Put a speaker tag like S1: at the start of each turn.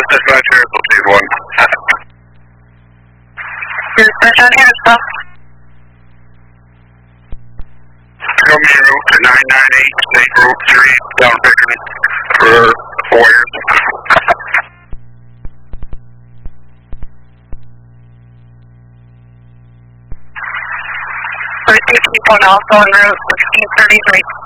S1: dispatcher, please one.
S2: Dispatch on here, stuff.
S1: Show me route to 998 State Route 3 down Pickering for Warriors.
S2: Keep on also on Route 1633.